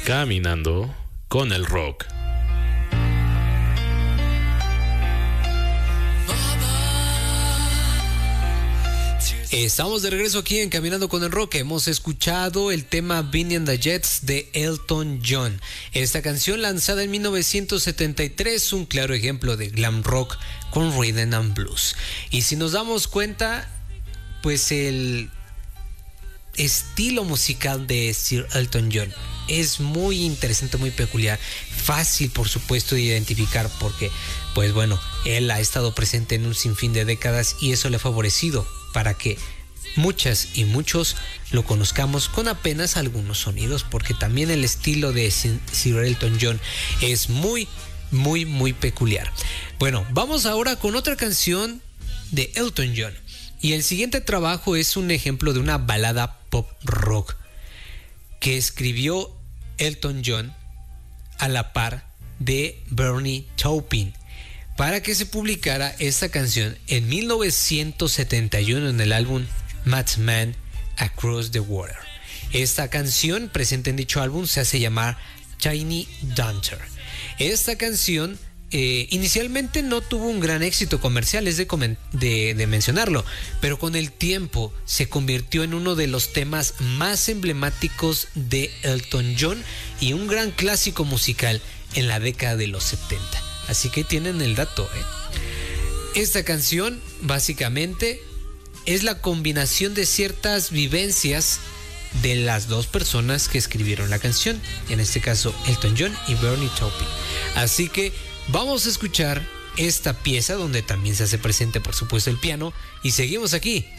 Caminando con el rock. Estamos de regreso aquí en Caminando con el Rock. Hemos escuchado el tema Benny and the Jets de Elton John. Esta canción, lanzada en 1973, un claro ejemplo de glam rock con rhythm and blues. Y si nos damos cuenta, pues el estilo musical de Sir Elton John es muy interesante, muy peculiar, fácil por supuesto de identificar porque, pues bueno, él ha estado presente en un sinfín de décadas y eso le ha favorecido para que muchas y muchos lo conozcamos con apenas algunos sonidos, porque también el estilo de Sir Elton John es muy peculiar. Bueno, vamos ahora con otra canción de Elton John, y el siguiente trabajo es un ejemplo de una balada pop rock que escribió Elton John a la par de Bernie Taupin para que se publicara esta canción en 1971 en el álbum Madman Across the Water. Esta canción presente en dicho álbum se hace llamar Tiny Dancer. Esta canción inicialmente no tuvo un gran éxito comercial, es de mencionarlo, pero con el tiempo se convirtió en uno de los temas más emblemáticos de Elton John y un gran clásico musical en la década de los 70. Así que tienen el dato, Esta canción básicamente es la combinación de ciertas vivencias de las dos personas que escribieron la canción, en este caso Elton John y Bernie Taupin. Así que vamos a escuchar esta pieza donde también se hace presente por supuesto el piano y seguimos aquí